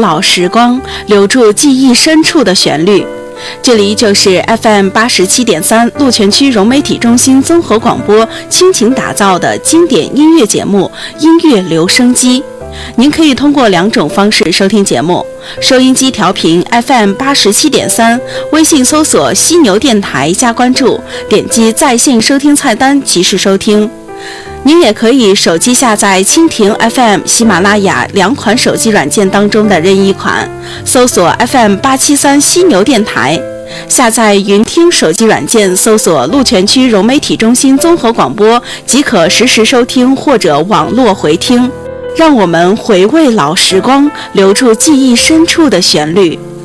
老时光，留住记忆深处的旋律。这里就是 FM87.3 鹿泉区融媒体中心综合广播倾情打造的经典音乐节目音乐留声机。您可以通过2种方式收听节目：收音机调频 FM87.3， 微信搜索犀牛电台加关注，点击在线收听菜单及时收听。您也可以手机下载蜻蜓 FM、喜马拉雅2款手机软件当中的任意款，搜索 FM873 犀牛电台。下载云听手机软件，搜索鹿泉区融媒体中心综合广播，即可实时收听或者网络回听。让我们回味老时光，留住记忆深处的旋律。